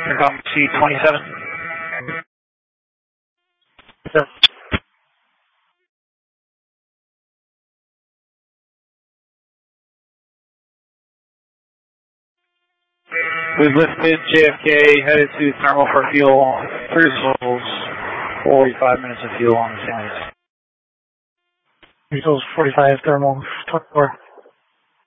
Intercom C27. Yes. We've lifted JFK, headed to thermal for fuel. 3 results, 45 minutes of fuel on the sides. Results 45 thermal, 24.